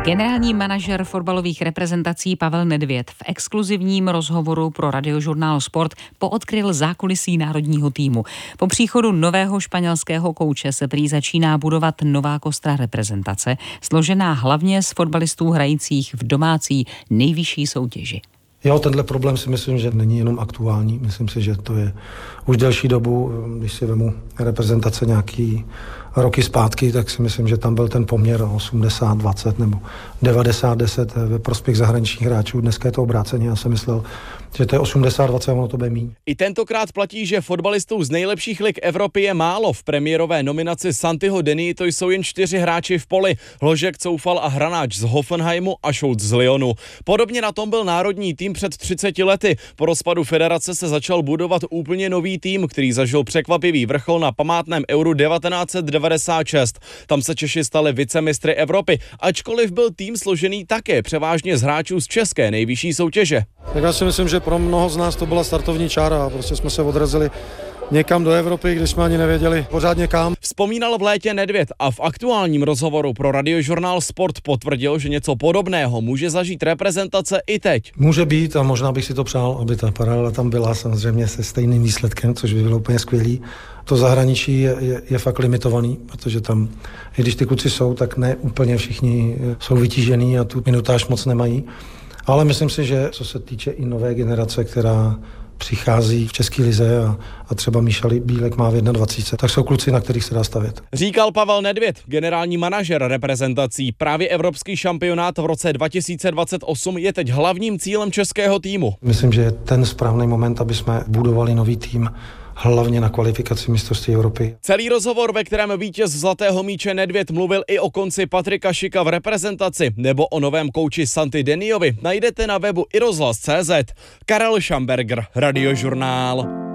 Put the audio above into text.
Generální manažer fotbalových reprezentací Pavel Nedvěd v exkluzivním rozhovoru pro Radiožurnál Sport poodkryl zákulisí národního týmu. Po příchodu nového španělského kouče se prý začíná budovat nová kostra reprezentace, složená hlavně z fotbalistů hrajících v domácí nejvyšší soutěži. Jo, tenhle problém si myslím, že není jenom aktuální. Myslím si, že to je už delší dobu. Když si vemu reprezentace nějaký roky zpátky, tak si myslím, že tam byl ten poměr 80-20 nebo 90-10 ve prospěch zahraničních hráčů. Dneska je to obráceně. Já jsem myslel, že to je 80-20 a ono to bude míň. I tentokrát platí, že fotbalistů z nejlepších lig Evropy je málo. V premiérové nominaci Santiho Denny to jsou jen 4 hráči v poli. Hložek, Coufal a Hranáč z Hoffenheimu a Schulz z Lyonu. Podobně na tom byl národní tým před 30 lety. Po rozpadu federace se začal budovat úplně nový tým, který zažil překvapivý vrchol na památném Euru 1996. Tam se Češi stali vicemistry Evropy, ačkoliv byl tým složený také převážně z hráčů z české nejvyšší soutěže. Tak já si myslím, že pro mnoho z nás to byla startovní čára a prostě jsme se odrazili někam do Evropy, když jsme ani nevěděli pořádně kam. Vzpomínal v létě Nedvěd a v aktuálním rozhovoru pro Radiožurnál Sport potvrdil, že něco podobného může zažít reprezentace i teď. Může být a možná bych si to přál, aby ta paralela tam byla samozřejmě se stejným výsledkem, což by bylo úplně skvělý. To zahraničí je fakt limitovaný, protože tam, i když ty kluci jsou, tak ne úplně všichni jsou vytížený a tu minutáž moc nemají. Ale myslím si, že co se týče i nové generace, která přichází v české lize a třeba Míša Bílek má v 21, tak jsou kluci, na kterých se dá stavět. Říkal Pavel Nedvěd, generální manažer reprezentací. Právě evropský šampionát v roce 2028 je teď hlavním cílem českého týmu. Myslím, že je ten správný moment, aby jsme budovali nový tým, hlavně na kvalifikaci mistrovství Evropy. Celý rozhovor, ve kterém vítěz Zlatého míče Nedvěd mluvil i o konci Patrika Šika v reprezentaci nebo o novém kouči Santi Deniovi, najdete na webu iRozhlas.cz. Karel Šamberger, Radiožurnál.